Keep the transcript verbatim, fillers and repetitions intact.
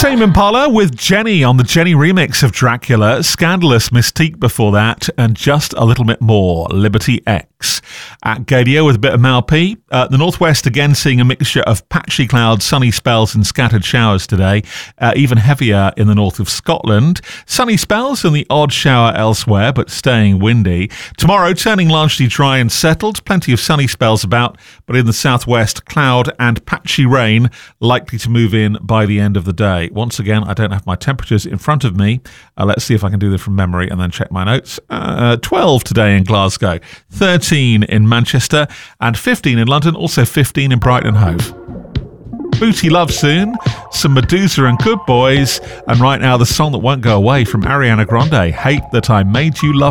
Tame Impala with Jenny on the Jenny remix of Dracula, Scandalous Mystique before that, and just a little bit more, Liberty X. At Gadio with a bit of Mal P. Uh, the northwest again seeing a mixture of patchy clouds, sunny spells and scattered showers today, uh, even heavier in the north of Scotland. Sunny spells and the odd shower elsewhere, but staying windy. Tomorrow turning largely dry and settled, plenty of sunny spells about, but in the southwest, cloud and patchy rain likely to move in by the end of the day. Once again, I don't have my temperatures in front of me. Uh, let's see if I can do this from memory and then check my notes. Uh, twelve today in Glasgow, thirteen in Manchester, and fifteen in London, also fifteen in Brighton and Hove. Booty Love soon, some Medusa and Good Boys, and right now the song that won't go away from Ariana Grande, Hate That I Made You Love